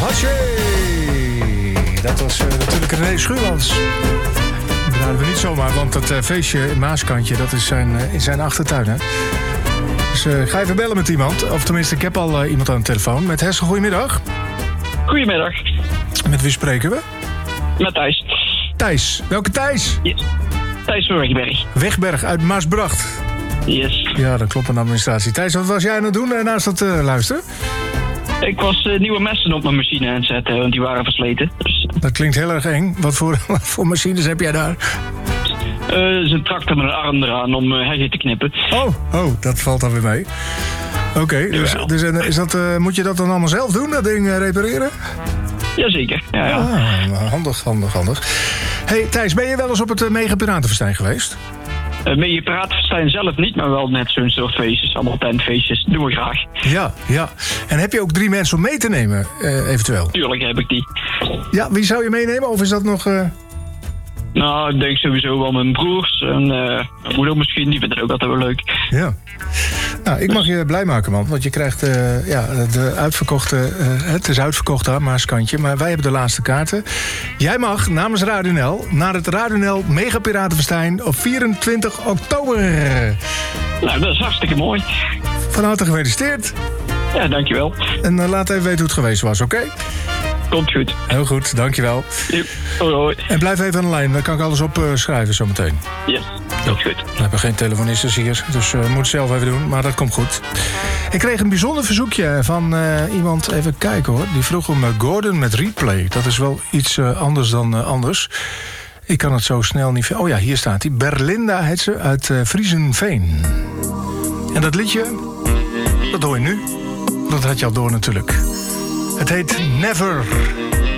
Hatsje! Dat was natuurlijk René Schuurmans. Dat draaien we niet zomaar, want dat feestje in Maaskantje, dat is in zijn achtertuin, hè? Dus ik ga even bellen met iemand. Of tenminste, ik heb al iemand aan de telefoon. Met Hessel, goedemiddag. Goedemiddag. Met wie spreken we? Met Thijs. Thijs. Welke Thijs? Yes. Thijs van Wegberg. Wegberg uit Maasbracht. Yes. Ja, dat klopt, een administratie. Thijs, wat was jij aan het doen naast dat luisteren? Ik was nieuwe messen op mijn machine aan het zetten, want die waren versleten. Dus, Dat klinkt heel erg eng. Wat voor machines heb jij daar? is een tractor met een arm eraan om heggen te knippen. Oh, dat valt dan weer mee. Oké, dus is dat, moet je dat dan allemaal zelf doen, dat ding repareren? Jazeker, ja. Ah, handig. Hey Thijs, ben je wel eens op het Mega Piratenfestijn geweest? Mee Piratenfestijn zelf niet, maar wel net zo'n soort feestjes. Allemaal tentfeestjes, doen we graag. Ja. En heb je ook 3 mensen om mee te nemen, eventueel? Tuurlijk heb ik die. Ja, wie zou je meenemen? Of is dat nog... Nou, ik denk sowieso wel mijn broers en mijn moeder misschien. Die vinden het ook altijd wel leuk. Ja. Nou, ik mag je blij maken, man. Want je krijgt de uitverkochte... het is uitverkocht daar, Maaskantje. Maar wij hebben de laatste kaarten. Jij mag namens Radio NL naar het Radio NL Mega Piratenfestijn op 24 oktober. Nou, dat is hartstikke mooi. Van harte gefeliciteerd. Ja, dankjewel. En laat even weten hoe het geweest was, oké? Komt goed. Heel goed, dankjewel. Hoi. En blijf even aan de lijn, dan kan ik alles opschrijven zometeen. Yes, dat is goed. We hebben geen telefonisten hier, dus we moeten het zelf even doen, maar dat komt goed. Ik kreeg een bijzonder verzoekje van iemand, even kijken hoor. Die vroeg om Gordon met Replay. Dat is wel iets anders dan anders. Ik kan het zo snel niet... Oh ja, hier staat hij. Berlinda heet ze, uit Friesenveen. En dat liedje, dat hoor je nu. Dat had je al door natuurlijk. Het heet Never.